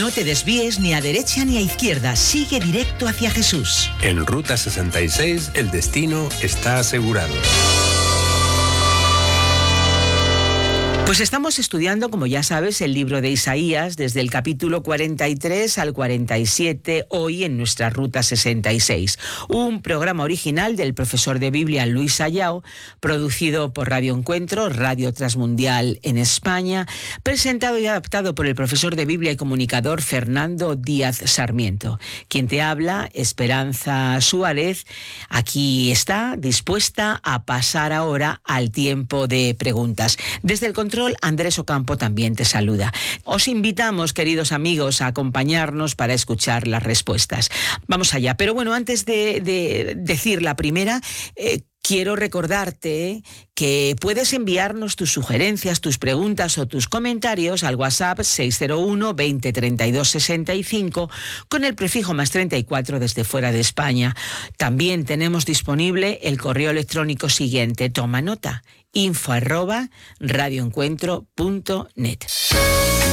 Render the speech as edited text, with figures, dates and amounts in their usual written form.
No te desvíes ni a derecha ni a izquierda, sigue directo hacia Jesús. En Ruta 66 el destino está asegurado. Pues estamos estudiando, como ya sabes, el libro de Isaías desde el capítulo 43 al 47, hoy en nuestra Ruta 66. Un programa original del profesor de Biblia Luis Ayao, producido por Radio Encuentro, Radio Transmundial en España, presentado y adaptado por el profesor de Biblia y comunicador Fernando Díaz Sarmiento. Quien te habla, Esperanza Suárez, aquí está, dispuesta a pasar ahora al tiempo de preguntas. Desde el control, Andrés Ocampo también te saluda. Os invitamos, queridos amigos, a acompañarnos para escuchar las respuestas. Vamos allá. Pero bueno, antes de decir la primera, quiero recordarte que puedes enviarnos tus sugerencias, tus preguntas o tus comentarios al WhatsApp 601 20 32 65 con el prefijo +34 desde fuera de España. También tenemos disponible el correo electrónico siguiente. Toma nota: info@radioencuentro.net.